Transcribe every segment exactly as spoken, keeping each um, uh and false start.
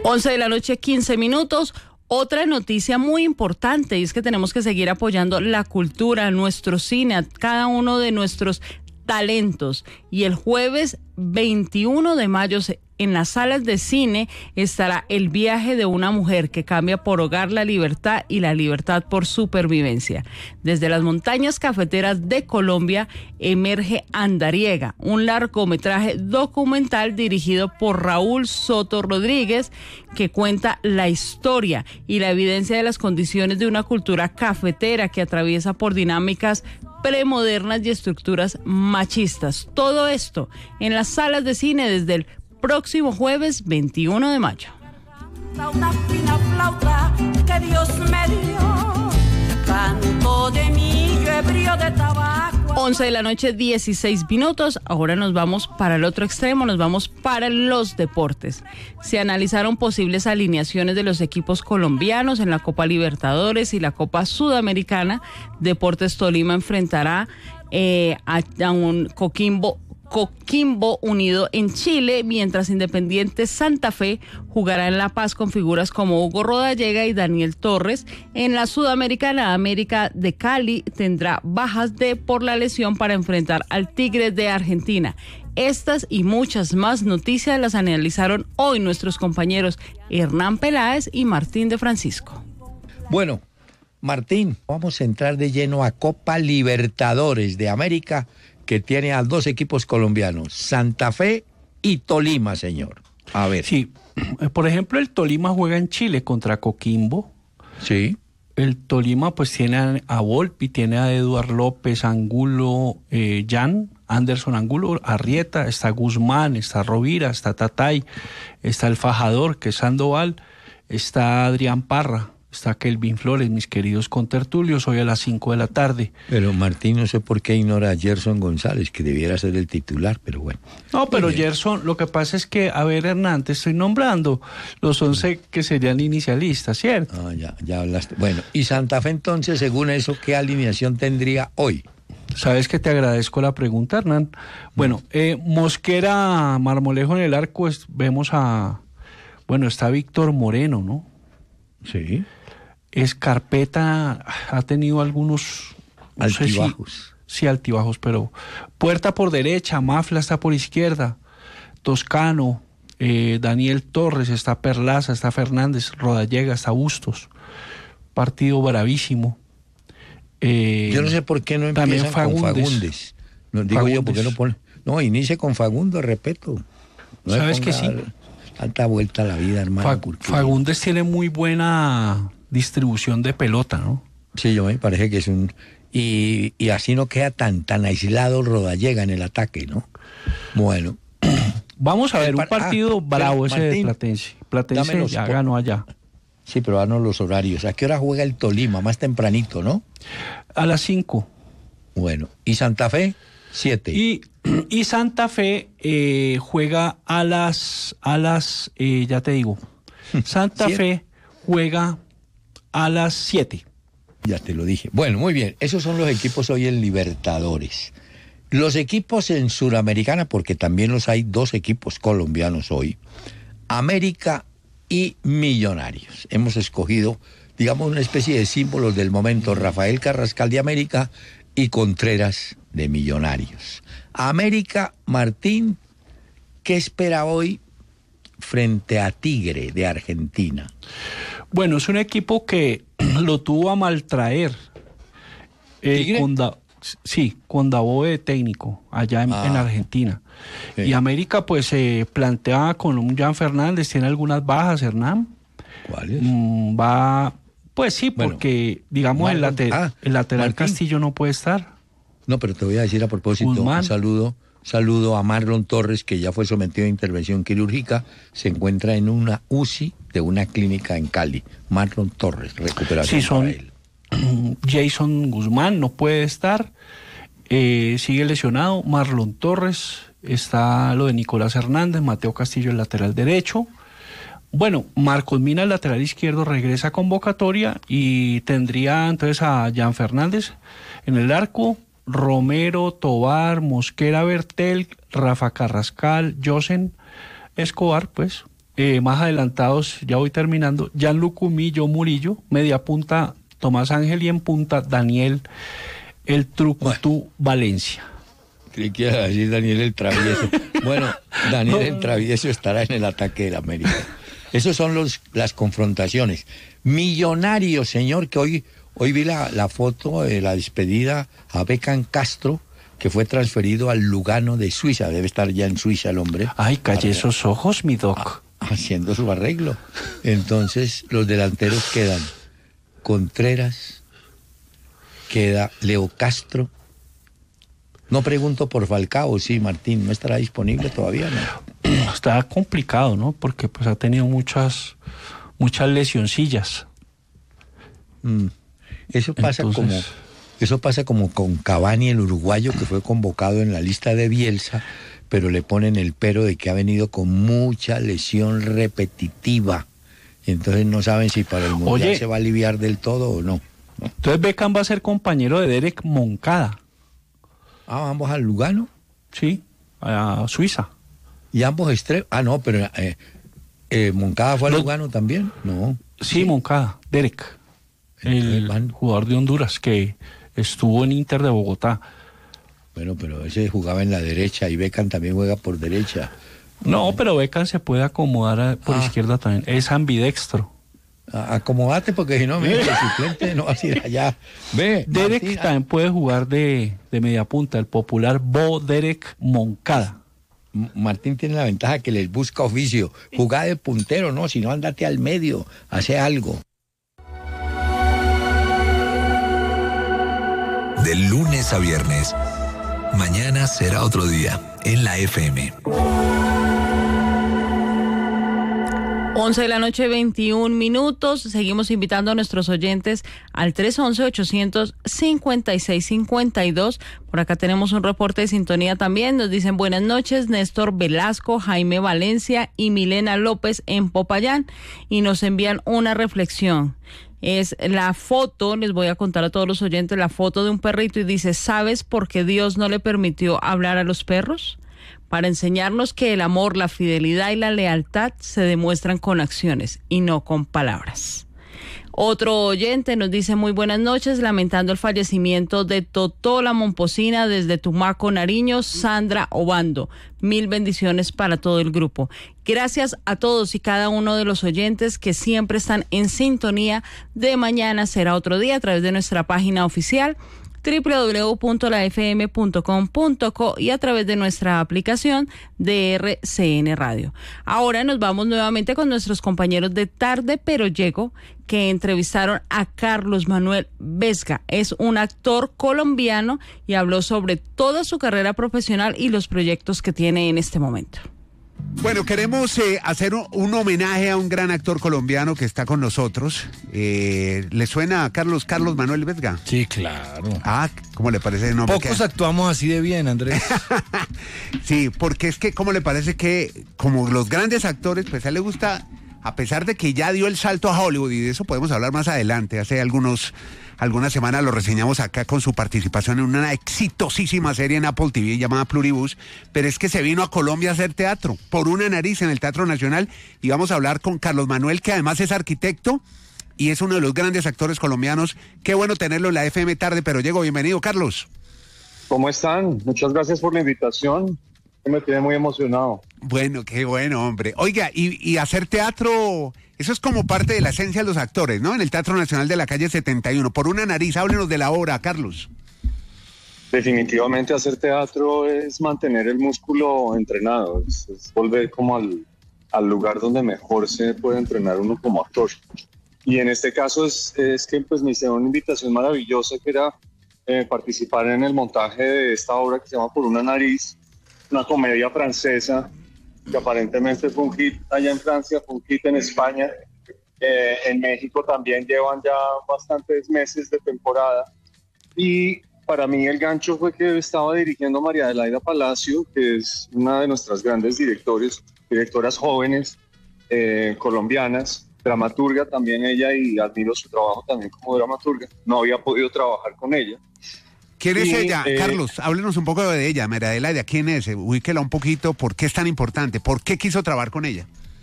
once de la noche, quince minutos. Otra noticia muy importante y es que tenemos que seguir apoyando la cultura, nuestro cine, a cada uno de nuestros talentos. Y el jueves veintiuno de mayo en las salas de cine estará El viaje de una mujer que cambia por hogar la libertad y la libertad por supervivencia. Desde las montañas cafeteras de Colombia emerge Andariega, un largometraje documental dirigido por Raúl Soto Rodríguez que cuenta la historia y la evidencia de las condiciones de una cultura cafetera que atraviesa por dinámicas premodernas y estructuras machistas. Todo esto en las salas de cine desde el próximo jueves veintiuno de mayo. Una fina flauta que Dios me dio, canto de millo ebrio de tabaco. once de la noche, dieciséis minutos. Ahora nos vamos para el otro extremo, nos vamos para los deportes. Se analizaron posibles alineaciones de los equipos colombianos en la Copa Libertadores y la Copa Sudamericana. Deportes Tolima enfrentará eh, a, a un Coquimbo Coquimbo Unido en Chile, mientras Independiente Santa Fe jugará en La Paz con figuras como Hugo Rodallega y Daniel Torres. En la Sudamericana, América de Cali tendrá bajas de por la lesión para enfrentar al Tigres de Argentina. Estas y muchas más noticias las analizaron hoy nuestros compañeros Hernán Peláez y Martín de Francisco. Bueno, Martín, vamos a entrar de lleno a Copa Libertadores de América, que tiene a dos equipos colombianos, Santa Fe y Tolima, señor. A ver. Sí, por ejemplo, el Tolima juega en Chile contra Coquimbo. Sí. El Tolima pues tiene a Volpi, tiene a Eduardo López, Angulo, eh, Jan, Anderson Angulo, Arrieta, está Guzmán, está Rovira, está Tatay, está el Fajador, que es Sandoval, está Adrián Parra, está Kelvin Flores, mis queridos contertulios, hoy a las cinco de la tarde. Pero Martín, no sé por qué ignora a Gerson González, que debiera ser el titular, pero bueno. No, pero Muy bien. Gerson, lo que pasa es que, a ver, Hernán, te estoy nombrando los once que serían inicialistas, ¿cierto? Ah, ya, ya hablaste. Bueno, y Santa Fe entonces, según eso, ¿qué alineación tendría hoy? Sabes que te agradezco la pregunta, Hernán. Bueno, eh, Mosquera, Marmolejo en el arco, es, vemos a, bueno, está Víctor Moreno, ¿no? Sí. Escarpeta ha tenido algunos no altibajos. Sé si, sí, altibajos, pero Puerta por derecha, Mafla está por izquierda, Toscano, eh, Daniel Torres, está Perlaza, está Fernández, Rodallega, está Bustos. Partido bravísimo. Eh, yo no sé por qué no empiezan Fagundes. con Fagundes. No, digo Fagundes. yo, ¿por qué no pone? No, inicie con Fagundo, respeto. No ¿Sabes que sí? Tanta vuelta a la vida, hermano. Fa- porque... Fagundes tiene muy buena distribución de pelota, ¿no? Sí, yo me parece que es un... Y, y así no queda tan, tan aislado Rodallega en el ataque, ¿no? Bueno. Vamos a ver par... un partido ah, bravo ese Martín, de Platense. Platense ya por... ganó allá. Sí, pero danos los horarios. ¿A qué hora juega el Tolima? Más tempranito, ¿no? A las cinco. Bueno. ¿Y Santa Fe? Siete. Y, y Santa Fe eh, juega a las, a las eh, ya te digo, Santa ¿Siete? Fe juega a las siete. Ya te lo dije. Bueno, muy bien. Esos son los equipos hoy en Libertadores. Los equipos en Suramericana, porque también los hay dos equipos colombianos hoy, América y Millonarios. Hemos escogido, digamos, una especie de símbolos del momento, Rafael Carrascal de América y Contreras de Millonarios. América, Martín, ¿qué espera hoy frente a Tigre de Argentina? Bueno, es un equipo que lo tuvo a maltraer. Eh, con da, sí, con Davo de técnico, allá en, ah, en Argentina. Sí. Y América, pues, se eh, plantea con un Jan Fernández, tiene algunas bajas, Hernán. ¿Cuáles? Mm, va, pues sí, bueno, porque, digamos, Marlon, el, later, ah, el lateral Martín. Castillo no puede estar. No, pero te voy a decir a propósito, Guzmán. un saludo, saludo a Marlon Torres, que ya fue sometido a intervención quirúrgica, se encuentra en una U C I de una clínica en Cali. Marlon Torres, recuperación sí, son, para él. Jason Guzmán no puede estar, eh, sigue lesionado, Marlon Torres, está lo de Nicolás Hernández, Mateo Castillo el lateral derecho. Bueno, Marcos Mina, el lateral izquierdo, regresa a convocatoria y tendría entonces a Jan Fernández en el arco, Romero, Tobar, Mosquera, Bertel, Rafa Carrascal, Josen, Escobar, pues, eh, más adelantados, ya voy terminando, Gianluca Millo Murillo, media punta Tomás Ángel y en punta Daniel el Trucutú bueno. Valencia. Creí que iba a decir Daniel el Travieso. Bueno, Daniel el Travieso estará en el ataque del América. Esas son los, las confrontaciones. Millonarios, señor, que hoy, hoy vi la, la foto de la despedida a Beckham Castro, que fue transferido al Lugano de Suiza. Debe estar ya en Suiza el hombre. Ay, calle esos ojos, mi doc. A, haciendo su arreglo. Entonces, los delanteros quedan Contreras, queda Leo Castro. No pregunto por Falcao, sí, Martín, ¿no estará disponible todavía? No. Está complicado, ¿no? Porque pues ha tenido muchas, muchas lesioncillas. Mm. Eso pasa Entonces... como, eso pasa como con Cavani, el uruguayo, que fue convocado en la lista de Bielsa, pero le ponen el pero de que ha venido con mucha lesión repetitiva. Entonces no saben si para el Mundial Oye, se va a aliviar del todo o no. ¿no? Entonces Beckham va a ser compañero de Derek Moncada. Ah, ambos al Lugano. Sí, a Suiza. Y ambos extremos. Ah, no, pero eh, eh, Moncada fue al Los... Lugano también. No. Sí, sí. Moncada, Derek. Entonces, el van... jugador de Honduras que estuvo en Inter de Bogotá. Bueno, pero ese jugaba en la derecha y Beckham también juega por derecha. No, pero Beckham se puede acomodar a, por ah. izquierda también. Es ambidextro. Acomodate porque si no, mira, el suplente no va a ir allá. Ve, Derek Martín, también puede jugar de, de media punta, el popular Bo Derek Moncada. Martín tiene la ventaja que les busca oficio. Jugá de puntero, no, si no, andate al medio, hace algo. De lunes a viernes, mañana será otro día en la F M. once de la noche, veintiún minutos. Seguimos invitando a nuestros oyentes al tres once, ochocientos cincuenta y seis cincuenta y dos. Por acá tenemos un reporte de sintonía también. Nos dicen buenas noches, Néstor Velasco, Jaime Valencia y Milena López en Popayán. Y nos envían una reflexión. Es la foto, les voy a contar a todos los oyentes, la foto de un perrito y dice, ¿sabes por qué Dios no le permitió hablar a los perros? Para enseñarnos que el amor, la fidelidad y la lealtad se demuestran con acciones y no con palabras. Otro oyente nos dice muy buenas noches, lamentando el fallecimiento de Totó la Momposina desde Tumaco, Nariño, Sandra Obando. Mil bendiciones para todo el grupo. Gracias a todos y cada uno de los oyentes que siempre están en sintonía de Mañana Será Otro Día a través de nuestra página oficial doble u doble u doble u punto la f m punto com punto co y a través de nuestra aplicación de R C N Radio. Ahora nos vamos nuevamente con nuestros compañeros de Tarde Pero Llego, que entrevistaron a Carlos Manuel Vesga. Es un actor colombiano y habló sobre toda su carrera profesional y los proyectos que tiene en este momento. Bueno, queremos eh, hacer un, un homenaje a un gran actor colombiano que está con nosotros. Eh, ¿Le suena a Carlos Carlos Manuel Vesga? Sí, claro. Ah, ¿cómo le parece el nombre? Pocos que... actuamos así de bien, Andrés. Sí, porque es que, ¿cómo le parece que como los grandes actores, pues a él le gusta, a pesar de que ya dio el salto a Hollywood, y de eso podemos hablar más adelante, hace algunos... Algunas semanas lo reseñamos acá con su participación en una exitosísima serie en Apple T V llamada Pluribus, pero es que se vino a Colombia a hacer teatro, por una nariz en el Teatro Nacional, y vamos a hablar con Carlos Manuel, que además es arquitecto y es uno de los grandes actores colombianos. Qué bueno tenerlo en la F M Tarde Pero Llego. Bienvenido, Carlos. ¿Cómo están? Muchas gracias por la invitación. Me tiene muy emocionado. Bueno, qué bueno, hombre. Oiga, y, y hacer teatro... Eso es como parte de la esencia de los actores, ¿no? En el Teatro Nacional de la Calle setenta y uno. Por una nariz, háblenos de la obra, Carlos. Definitivamente hacer teatro es mantener el músculo entrenado, es, es volver como al, al lugar donde mejor se puede entrenar uno como actor. Y en este caso es, es que pues, me hicieron una invitación maravillosa que era eh, participar en el montaje de esta obra que se llama Por una nariz, una comedia francesa que aparentemente fue un hit allá en Francia, fue un hit en España, eh, en México también llevan ya bastantes meses de temporada, y para mí el gancho fue que estaba dirigiendo María Adelaida Palacio, que es una de nuestras grandes directores, directoras jóvenes, eh, colombianas, dramaturga también ella, y admiro su trabajo también como dramaturga. No había podido trabajar con ella. ¿Quién es y, ella? eh, Carlos, háblenos un poco de ella, María Adelaida. ¿Quién es? Ubíquela un poquito. ¿Por qué es tan importante? ¿Por qué quiso trabajar con ella?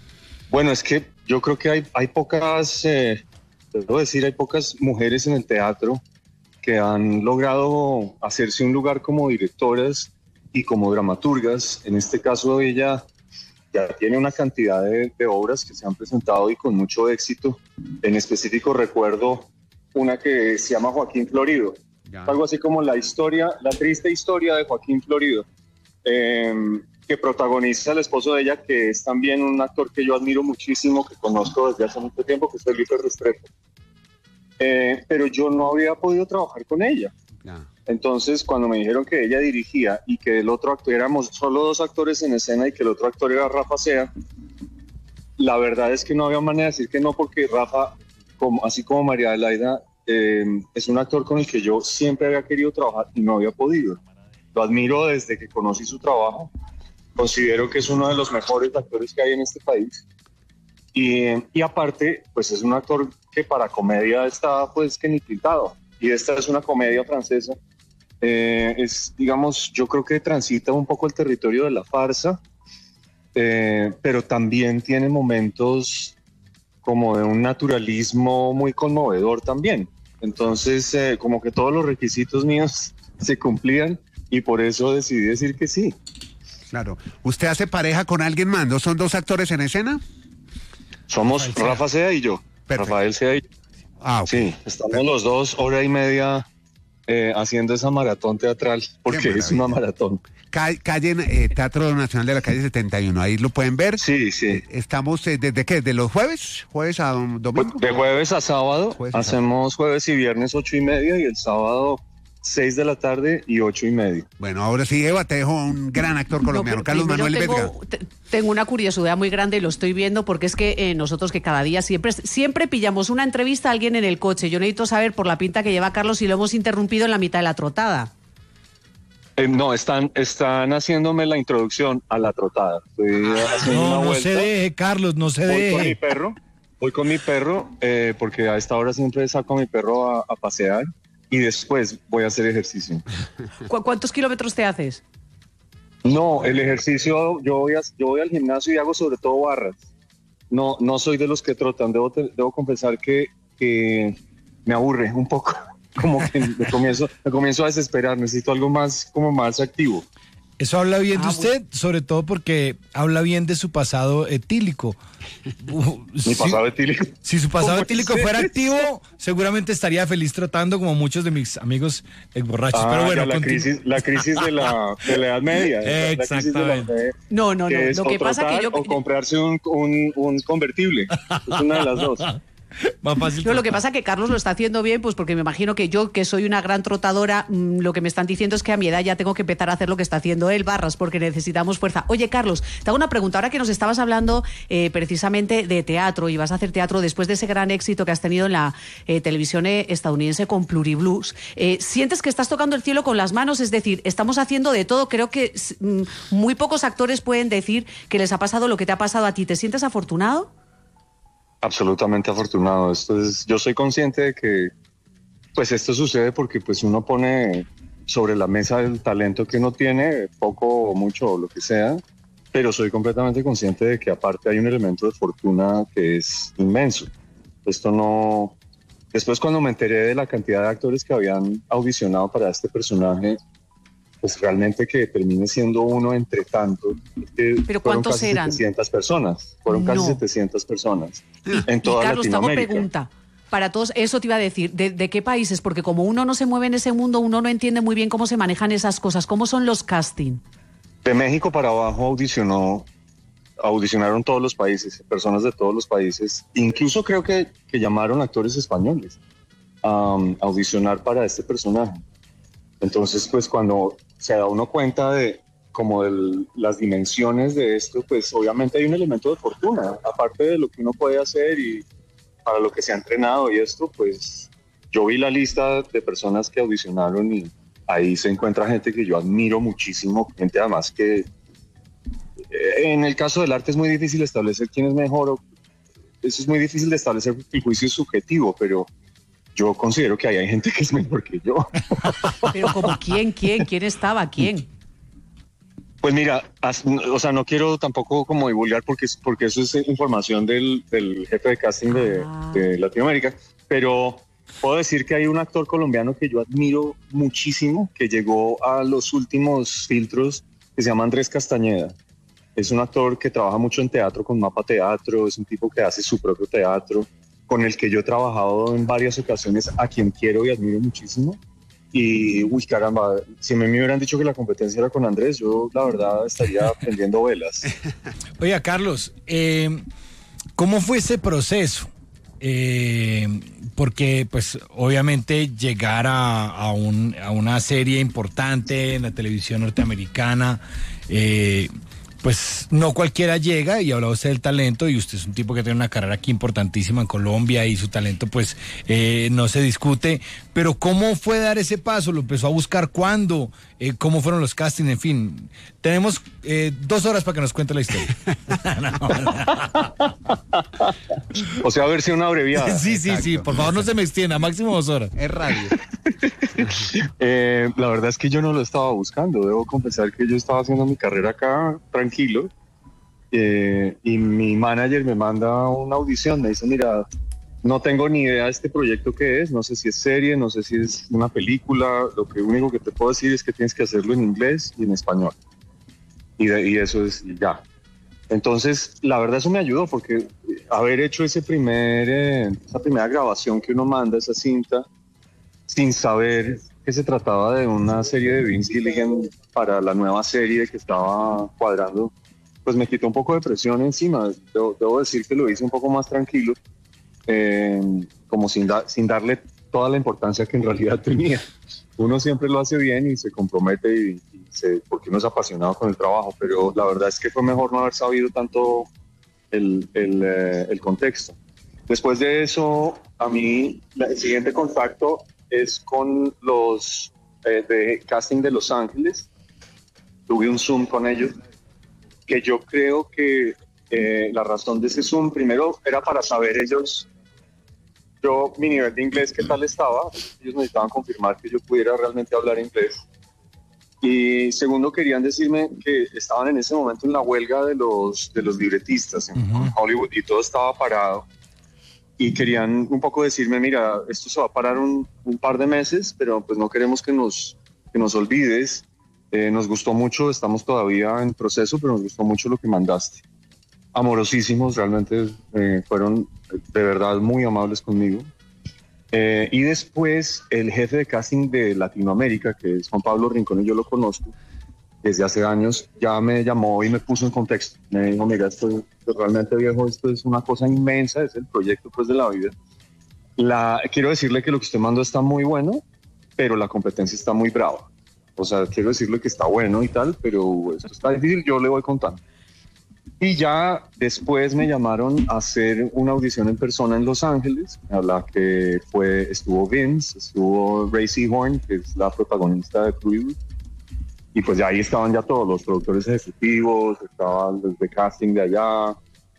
Bueno, es que yo creo que hay, hay pocas, eh, debo decir, hay pocas mujeres en el teatro que han logrado hacerse un lugar como directoras y como dramaturgas. En este caso ella ya tiene una cantidad de, de obras que se han presentado y con mucho éxito. En específico recuerdo una que se llama Joaquín Florido, ya. Algo así como la historia, la triste historia de Joaquín Florido, eh, que protagoniza el esposo de ella, que es también un actor que yo admiro muchísimo, que conozco desde hace mucho tiempo, que es Felipe Restrepo. Eh, pero yo no había podido trabajar con ella. Ya. Entonces, cuando me dijeron que ella dirigía y que el otro actor, éramos solo dos actores en escena y que el otro actor era Rafa Sea, la verdad es que no había manera de decir que no, porque Rafa, como, así como María Adelaida, eh, es un actor con el que yo siempre había querido trabajar y no había podido. Lo admiro desde que conocí su trabajo. Considero que es uno de los mejores actores que hay en este país. Y, y aparte, pues es un actor que para comedia está pues que ni pintado. Y esta es una comedia francesa. Eh, es, digamos, yo creo que transita un poco el territorio de la farsa, eh, pero también tiene momentos como de un naturalismo muy conmovedor también. Entonces, eh, como que todos los requisitos míos se cumplían y por eso decidí decir que sí. Claro. ¿Usted hace pareja con alguien más? ¿No son dos actores en escena? Somos Rafael, Rafa Sea y yo. Perfecto. Rafael Sea y yo. Ah, okay. Sí, estamos Perfecto. los dos hora y media eh, haciendo esa maratón teatral, porque es una maratón. Calle eh, Teatro Nacional de la calle setenta y uno, ahí lo pueden ver. Sí, sí. Eh, estamos, eh, ¿desde qué? ¿De los jueves? ¿Jueves a domingo? De jueves a sábado. Jueves a hacemos sábado. Jueves y viernes ocho y media y el sábado seis de la tarde y ocho y media. Bueno, ahora sí, Eva, te dejo un gran actor colombiano, no, Carlos Manuel tengo, Vesga. Te, tengo una curiosidad muy grande y lo estoy viendo porque es que eh, nosotros que cada día siempre, siempre pillamos una entrevista a alguien en el coche. Yo necesito saber por la pinta que lleva Carlos si lo hemos interrumpido en la mitad de la trotada. Eh, no, están, están haciéndome la introducción a la trotada. Estoy haciendo no, una no vuelta. se deje, Carlos, no se Voy deje. con mi perro, voy con mi perro, eh, porque a esta hora siempre saco a mi perro a, a pasear y después voy a hacer ejercicio. ¿Cu- ¿Cuántos kilómetros te haces? No, el ejercicio, yo voy, a, yo voy al gimnasio y hago sobre todo barras. No, no soy de los que trotan, debo, debo confesar que, que me aburre un poco. Como que me comienzo, me comienzo a desesperar, necesito algo más, como más activo. Eso habla bien ah, de usted, sobre todo porque habla bien de su pasado etílico. Mi si, pasado etílico. Si su pasado etílico fuera activo, seguramente estaría feliz trotando como muchos de mis amigos borrachos. Ah, pero bueno, la, crisis, la crisis de la, de la Edad Media. Exactamente. La no, no, no. Que Lo que pasa que yo... O comprarse un, un, un convertible. Es una de las dos. Más fácil. No, lo que pasa es que Carlos lo está haciendo bien, pues porque me imagino que yo, que soy una gran trotadora, mmm, lo que me están diciendo es que a mi edad ya tengo que empezar a hacer lo que está haciendo él, barras, porque necesitamos fuerza. Oye, Carlos, te hago una pregunta. Ahora que nos estabas hablando eh, precisamente de teatro y vas a hacer teatro después de ese gran éxito que has tenido en la eh, televisión estadounidense con Pluriblues, eh, ¿sientes que estás tocando el cielo con las manos? Es decir, estamos haciendo de todo. Creo que mmm, muy pocos actores pueden decir que les ha pasado lo que te ha pasado a ti. ¿Te sientes afortunado? Absolutamente afortunado. Esto es, yo soy consciente de que pues esto sucede porque pues uno pone sobre la mesa el talento que uno tiene, poco o mucho o lo que sea, pero soy completamente consciente de que aparte hay un elemento de fortuna que es inmenso. Esto no... Después cuando me enteré de la cantidad de actores que habían audicionado para este personaje, pues realmente que termine siendo uno entre tantos. ¿Pero cuántos casi eran? setecientas personas. Fueron no. casi setecientas personas en toda y Carlos, Latinoamérica. te hago pregunta. Para todos, eso te iba a decir, ¿de, ¿de qué países? Porque como uno no se mueve en ese mundo, uno no entiende muy bien cómo se manejan esas cosas. ¿Cómo son los casting? De México para abajo audicionó, audicionaron todos los países, personas de todos los países. Incluso creo que, que llamaron actores españoles um, a audicionar para este personaje. Entonces, pues cuando se da uno cuenta de como de las dimensiones de esto, pues obviamente hay un elemento de fortuna, aparte de lo que uno puede hacer y para lo que se ha entrenado y esto, pues yo vi la lista de personas que audicionaron y ahí se encuentra gente que yo admiro muchísimo, gente además que en el caso del arte es muy difícil establecer quién es mejor, o, eso es muy difícil de establecer, el juicio es subjetivo, pero yo considero que ahí hay gente que es mejor que yo. Pero como quién, quién, quién estaba, quién. Pues mira, as- o sea, no quiero tampoco como divulgar porque, es- porque eso es información del, del jefe de casting de, Ah. de Latinoamérica, pero puedo decir que hay un actor colombiano que yo admiro muchísimo, que llegó a los últimos filtros, que se llama Andrés Castañeda. Es un actor que trabaja mucho en teatro con Mapa Teatro, es un tipo que hace su propio teatro, con el que yo he trabajado en varias ocasiones, a quien quiero y admiro muchísimo. Y, uy, caramba, si me, me hubieran dicho que la competencia era con Andrés, yo la verdad estaría prendiendo velas. Oiga, Carlos, eh, ¿cómo fue ese proceso? Eh, porque, pues, obviamente llegar a, a, un, a una serie importante en la televisión norteamericana, eh, pues no cualquiera llega, y hablaba usted del talento, y usted es un tipo que tiene una carrera aquí importantísima en Colombia, y su talento pues eh, no se discute, pero ¿cómo fue dar ese paso? ¿Lo empezó a buscar cuándo? Eh, ¿Cómo fueron los castings? En fin, tenemos eh, dos horas para que nos cuente la historia. O sea, a ver si una abreviada. Sí, sí, sí, por favor no se me extienda, máximo dos horas. Es radio. Eh, la verdad es que yo no lo estaba buscando, debo confesar que yo estaba haciendo mi carrera acá tranquilo, eh, y mi manager me manda una audición, me dice, mira, no tengo ni idea de este proyecto que es, no sé si es serie, no sé si es una película, lo que único que te puedo decir es que tienes que hacerlo en inglés y en español, y, de, y eso es y ya. Entonces, la verdad eso me ayudó, porque haber hecho ese primer, eh, esa primera grabación que uno manda, esa cinta, sin saber que se trataba de una serie de Vince Gilligan para la nueva serie que estaba cuadrando, pues me quitó un poco de presión encima. Debo, debo decir que lo hice un poco más tranquilo, eh, como sin, da, sin darle toda la importancia que en realidad tenía. Uno siempre lo hace bien y se compromete y, y se, porque uno es apasionado con el trabajo, pero la verdad es que fue mejor no haber sabido tanto el, el, eh, el contexto. Después de eso, a mí la, el siguiente contacto es con los eh, de casting de Los Ángeles. Tuve un Zoom con ellos, que yo creo que eh, la razón de ese Zoom, primero, era para saber ellos, yo, mi nivel de inglés, qué tal estaba. Ellos necesitaban confirmar que yo pudiera realmente hablar inglés. Y segundo, querían decirme que estaban en ese momento en la huelga de los, de los libretistas en uh-huh. Hollywood, y todo estaba parado. Y querían un poco decirme, mira, esto se va a parar un, un par de meses, pero pues no queremos que nos, que nos olvides. Eh, nos gustó mucho, estamos todavía en proceso, pero nos gustó mucho lo que mandaste. Amorosísimos, realmente eh, fueron de verdad muy amables conmigo. Eh, y después el jefe de casting de Latinoamérica, que es Juan Pablo Rincón, y yo lo conozco desde hace años, ya me llamó y me puso en contexto. Me dijo, mira, esto realmente, viejo, esto es una cosa inmensa, es el proyecto pues de la vida. La, quiero decirle que lo que usted mandó está muy bueno, pero la competencia está muy brava. O sea, quiero decirle que está bueno y tal, pero esto está difícil, yo le voy contando. Y ya después me llamaron a hacer una audición en persona en Los Ángeles, a la que fue, estuvo Vince, estuvo Ray Seahorn, que es la protagonista de Hollywood. Y pues ya ahí estaban ya todos los productores ejecutivos, estaban los de casting de allá.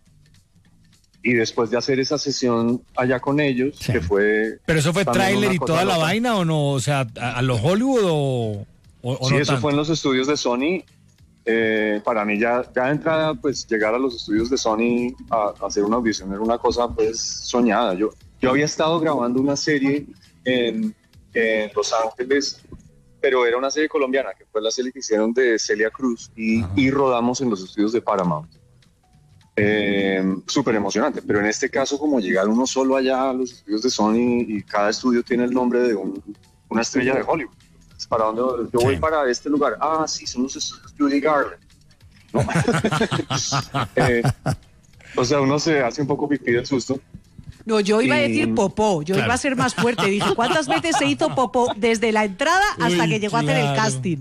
Y después de hacer esa sesión allá con ellos, sí. que fue... ¿Pero eso fue tráiler y toda la vaina o no? O sea, ¿a, a los Hollywood o, o, o sí, no eso tanto? fue en los estudios de Sony. Eh, para mí ya, ya de entrada, pues llegar a los estudios de Sony a, a hacer una audición era una cosa pues soñada. Yo, yo había estado grabando una serie en, en Los Ángeles, pero era una serie colombiana, que fue la serie que hicieron de Celia Cruz, y, y rodamos en los estudios de Paramount. Eh, súper emocionante, pero en este caso, como llegar uno solo allá a los estudios de Sony, y cada estudio tiene el nombre de un, una estrella de Hollywood. ¿Para dónde voy? Yo voy sí. para este lugar. Ah, sí, son los estudios Judy Garland. ¿No? eh, o sea, uno se hace un poco pipí del susto. No, yo iba y... a decir popó, yo claro. iba a ser más fuerte. Dije, ¿cuántas veces se hizo popó desde la entrada hasta Uy, que llegó claro. a hacer el casting?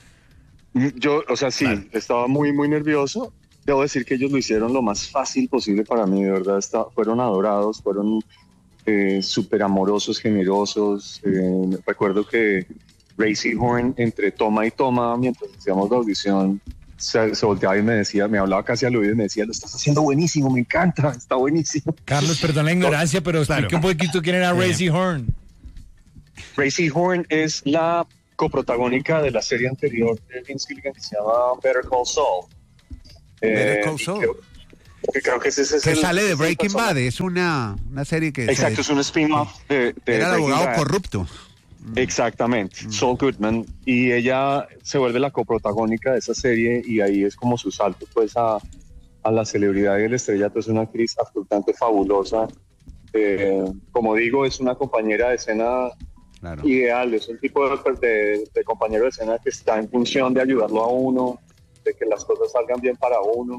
Yo, o sea, sí, claro. estaba muy, muy nervioso. Debo decir que ellos lo hicieron lo más fácil posible para mí, de verdad. Está, fueron adorados, fueron eh, súper amorosos, generosos. Eh, recuerdo que Ray Seahorn, entre toma y toma, mientras hacíamos la audición, se, se volteaba y me decía, me hablaba casi al oído y me decía, lo estás haciendo buenísimo, me encanta, está buenísimo. Carlos, perdón la ignorancia, pero explique claro. un poquito quién era Ray Seahorn. Ray Seahorn es la coprotagónica de la serie anterior de Vince Gilligan que se llama Better Call Saul. Better Eh, Call y Saul. Creo, que creo que ese, ese es Que el- sale de ese es el Breaking personaje. Bad, es una, una serie que Exacto, se- es un spin-off de, de era el Breaking abogado Bad. corrupto. Exactamente, Saul Goodman, y ella se vuelve la coprotagónica de esa serie y ahí es como su salto pues a, a la celebridad y el estrellato. Es una actriz absolutamente fabulosa, eh, como digo, es una compañera de escena Claro. ideal, es un tipo de, de- de compañero de escena que está en función de ayudarlo a uno, de que las cosas salgan bien para uno.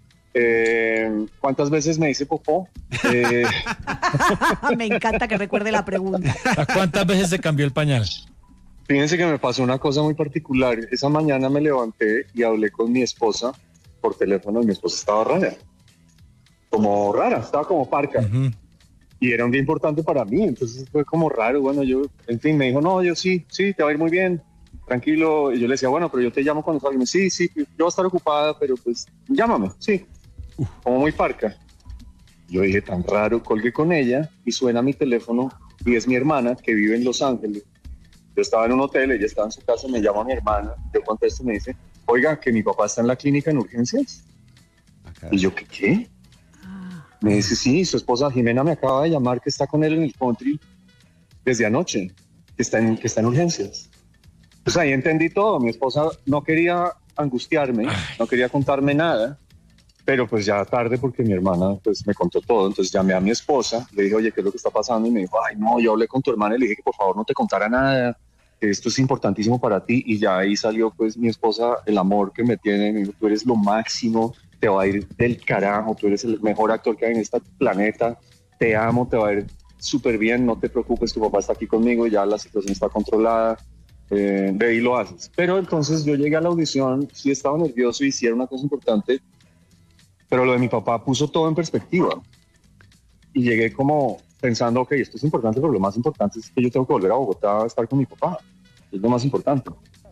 Eh, ¿Cuántas veces me dice popó? Eh, Me encanta que recuerde la pregunta. ¿A cuántas veces se cambió el pañal? Fíjense que me pasó una cosa muy particular. Esa mañana me levanté y hablé con mi esposa por teléfono y mi esposa estaba rara. Como rara, estaba como parca. Ujú. Y era un día importante para mí, entonces fue como raro. Bueno, yo, en fin, me dijo, no, yo sí, sí, te va a ir muy bien, tranquilo. Y yo le decía, bueno, pero yo te llamo cuando salga. Y me dice, sí, sí, yo voy a estar ocupada, pero pues llámame, sí. Como muy parca. Yo dije, tan raro, colgué con ella y suena mi teléfono y es mi hermana que vive en Los Ángeles. Yo estaba en un hotel, ella estaba en su casa, me llama mi hermana, yo contesto y me dice, oiga, que mi papá está en la clínica en urgencias. Y yo, ¿qué qué? Me dice, sí, su esposa Jimena me acaba de llamar que está con él en el country desde anoche, que está en, que está en urgencias. Pues ahí entendí todo, mi esposa no quería angustiarme, no quería contarme nada, pero pues ya tarde porque mi hermana pues me contó todo, entonces llamé a mi esposa, le dije, oye, ¿qué es lo que está pasando? Y me dijo, ay, no, yo hablé con tu hermana y le dije que por favor no te contara nada, que esto es importantísimo para ti, y ya ahí salió pues mi esposa, el amor que me tiene, me dijo, tú eres lo máximo, te va a ir del carajo, tú eres el mejor actor que hay en este planeta, te amo, te va a ir súper bien, no te preocupes, tu papá está aquí conmigo, ya la situación está controlada, eh, ve y lo haces. Pero entonces yo llegué a la audición, sí estaba nervioso y sí era una cosa importante, pero lo de mi papá puso todo en perspectiva. Y llegué como pensando, ok, esto es importante, pero lo más importante es que yo tengo que volver a Bogotá a estar con mi papá. Es lo más importante.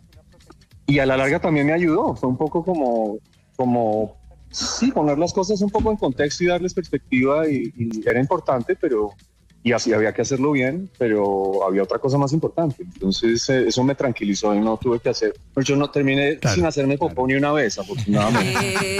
Y a la larga también me ayudó. Fue un poco como, como sí, poner las cosas un poco en contexto y darles perspectiva. Y, y era importante, pero... Y así había que hacerlo bien, pero había otra cosa más importante. Entonces eh, eso me tranquilizó y no tuve que hacer... Pues yo no terminé Claro, sin hacerme popó ni una vez, afortunadamente.